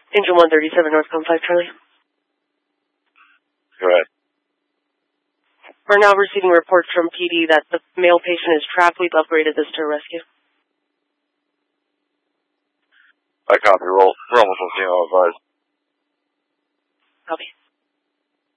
Angel 137, Northcom 5 Charlie. Go ahead. We're now receiving reports from PD that the male patient is trapped. We've upgraded this to a rescue. I copy. We're almost on scene, I'll advise. Copy.